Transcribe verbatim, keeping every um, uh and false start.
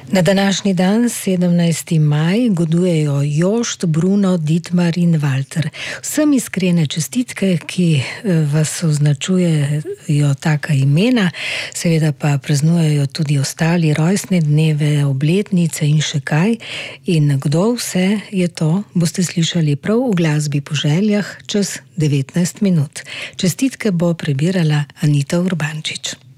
Na današnji dan, sedemnajsti maj, godujejo Jošt, Bruno, Dietmar in Walter. Vsem iskrene čestitke, ki vas označujejo taka imena, seveda pa praznujejo tudi ostali rojstne dneve, obletnice in še kaj. In kdo vse je to, boste slišali prav v glasbi po željah čez devetnajst minut. Čestitke bo prebirala Anita Urbančič.